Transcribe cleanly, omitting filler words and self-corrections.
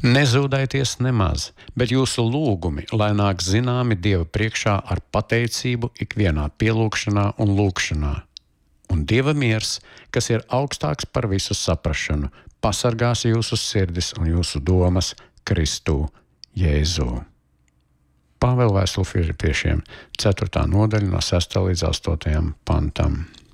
Nezūdaities nemaz, bet jūsu lūgumi, lai nāk zināmi Dieva priekšā ar pateicību ikvienā pielūgšanā un lūgšanā. Un Dieva miers, kas ir augstāks par visu saprašanu, pasargās jūsu sirdis un jūsu domas Kristū Jēzū. Pāvela vēstule Filipiešiem, 4. nodaļa no 6. līdz 8. pantam.